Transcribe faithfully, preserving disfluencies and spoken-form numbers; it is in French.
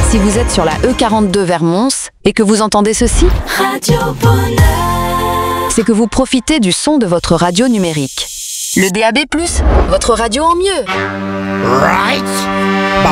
Si vous êtes sur la E quarante-deux vers Mons et que vous entendez ceci, Radio Bonheur. c'est que vous profitez du son de votre radio numérique. Le D A B plus, votre radio en mieux. Right.